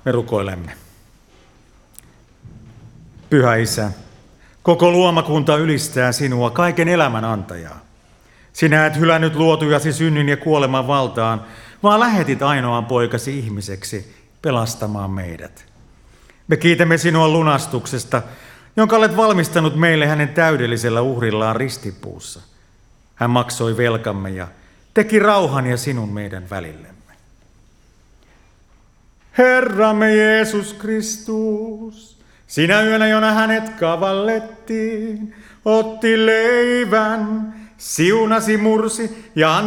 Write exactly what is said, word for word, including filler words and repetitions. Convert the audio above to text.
Me rukoilemme. Pyhä Isä, koko luomakunta ylistää sinua, kaiken elämän antajaa. Sinä et hylännyt luotujasi synnin ja kuoleman valtaan, vaan lähetit ainoan poikasi ihmiseksi pelastamaan meidät. Me kiitämme sinua lunastuksesta, jonka olet valmistanut meille hänen täydellisellä uhrillaan ristipuussa. Hän maksoi velkamme ja teki rauhan ja sinun meidän välillemme. Herramme Jeesus Kristus, sinä yönä, jona hänet kavallettiin, otti leivän, siunasi, mursi ja